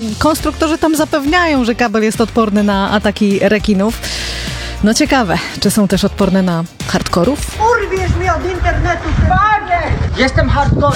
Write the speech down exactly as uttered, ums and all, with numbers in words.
konstruktorzy tam zapewniają, że kabel jest odporny na ataki rekinów. No ciekawe, czy są też odporne na hardkorów? Urwiesz mi od internetu! Panie! Jestem hardcore!